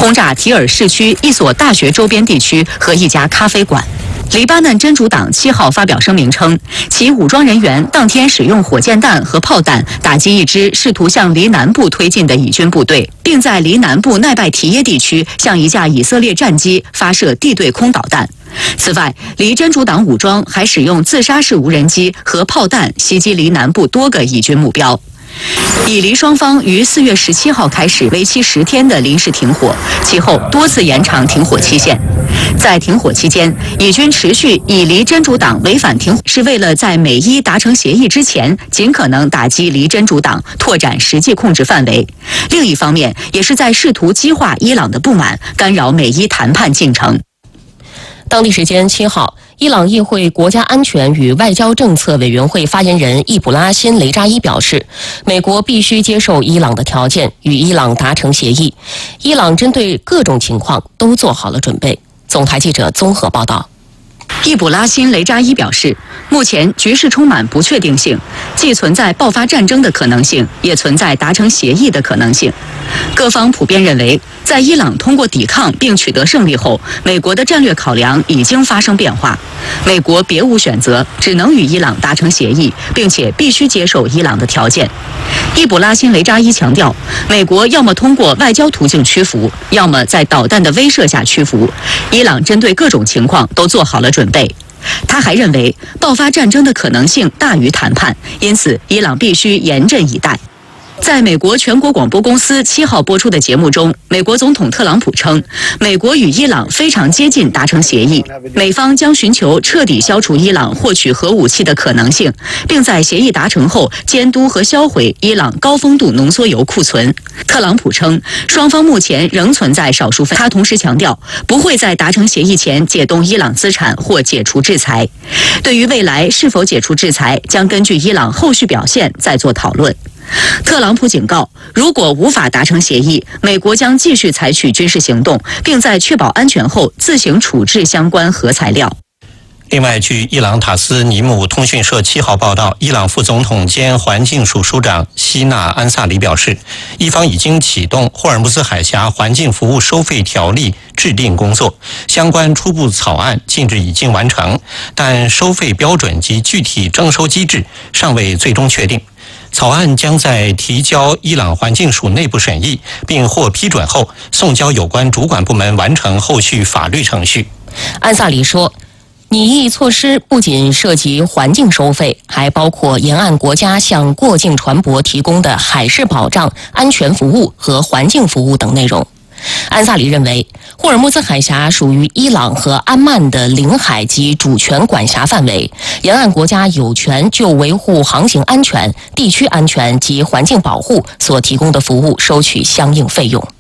轰炸提尔市区一所大学周边地区和一家咖啡馆。黎巴嫩真主党7号发表声明称，其武装人员当天使用火箭弹和炮弹打击一支试图向离南部推进的以军部队，并在离南部奈拜提耶地区向一架以色列战机发射地对空导弹。此外，离真主党武装还使用自杀式无人机和炮弹袭击离南部多个以军目标。以黎双方于4月17号开始为期10天的临时停火，其后多次延长停火期限。在停火期间，以军持续以黎真主党违反停火是为了在美伊达成协议之前，尽可能打击黎真主党，拓展实际控制范围。另一方面，也是在试图激化伊朗的不满，干扰美伊谈判进程。 当地时间7号，伊朗议会国家安全与外交政策委员会发言人易卜拉欣·雷扎伊表示，美国必须接受伊朗的条件，与伊朗达成协议。伊朗针对各种情况都做好了准备。总台记者综合报道。 易卜拉欣·雷扎伊表示，目前局势充满不确定性，既存在爆发战争的可能性，也存在达成协议的可能性。各方普遍认为，在伊朗通过抵抗并取得胜利后，美国的战略考量已经发生变化。美国别无选择，只能与伊朗达成协议，并且必须接受伊朗的条件。易卜拉欣·雷扎伊强调，美国要么通过外交途径屈服，要么在导弹的威慑下屈服。伊朗针对各种情况都做好了准备。他还认为，爆发战争的可能性大于谈判，因此伊朗必须严阵以待。在美国全国广播公司7号播出的节目中，美国总统特朗普称，美国与伊朗非常接近达成协议，美方将寻求彻底消除伊朗获取核武器的可能性，并在协议达成后监督和销毁伊朗高丰度浓缩铀库存。特朗普称，双方目前仍存在少数分歧。他同时强调，不会在达成协议前解冻伊朗资产或解除制裁。对于未来是否解除制裁，将根据伊朗后续表现再做讨论。特朗普警告，如果无法达成协议，美国将继续采取军事行动，并在确保安全后自行处置相关核材料。 另外，据伊朗塔斯尼姆通讯社7号报道，伊朗副总统兼环境署署长希纳安萨里表示，伊方已经启动霍尔木兹海峡环境服务收费条例制定工作，相关初步草案近日已经完成，但收费标准及具体征收机制尚未最终确定。草案将在提交伊朗环境署内部审议，并获批准后送交有关主管部门完成后续法律程序。 安萨里说，拟议措施不仅涉及环境收费，还包括沿岸国家向过境船舶提供的海事保障、安全服务和环境服务等内容。安萨里认为，霍尔木兹海峡属于伊朗和安曼的领海及主权管辖范围，沿岸国家有权就维护航行安全、地区安全及环境保护所提供的服务收取相应费用。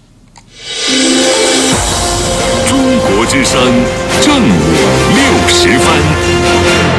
中国之声正午60分。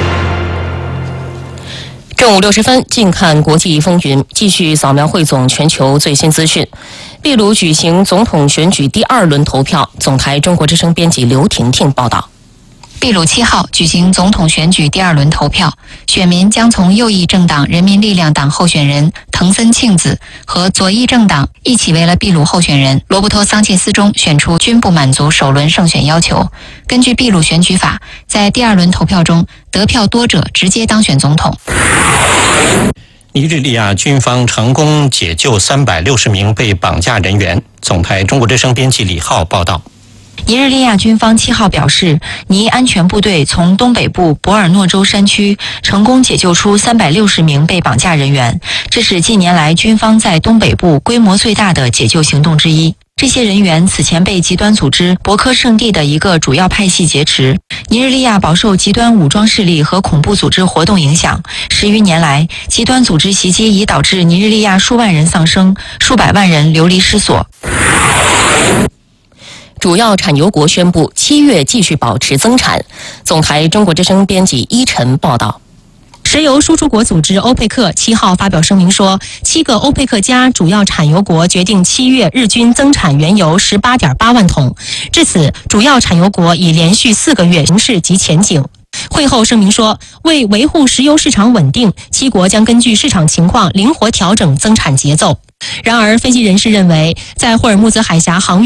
正午60分，近看国际风云，继续扫描汇总全球最新资讯。秘鲁举行总统选举第2轮投票，总台中国之声编辑刘婷婷报道。 秘鲁7号举行总统选举第2轮投票，选民将从右翼政党人民力量党候选人藤森庆子和左翼政党一起为了秘鲁候选人罗伯托桑切斯中选出均不满足首轮胜选要求。根据秘鲁选举法，在第2轮投票中得票多者直接当选总统。 尼日利亚军方成功解救360名被绑架人员。总台中国之声编辑李浩报道。 尼日利亚军方7号表示，尼安全部队从东北部博尔诺州山区成功解救出360名被绑架人员，这是近年来军方在东北部规模最大的解救行动之一。这些人员此前被极端组织博科圣地的一个主要派系劫持。尼日利亚饱受极端武装势力和恐怖组织活动影响，10余年来，极端组织袭击已导致尼日利亚数万人丧生，数百万人流离失所。 主要产油国宣布7月继续保持增产。总台中国之声编辑依晨报道。 石油输出国组织欧佩克7号发表声明说，7个欧佩克加主要产油国决定7月日均增产原油18.8万桶。至此，主要产油国已连续4个月形势及前景。会后声明说，为维护石油市场稳定，7国将根据市场情况灵活调整增产节奏。然而，分析人士认为，在霍尔木兹海峡航运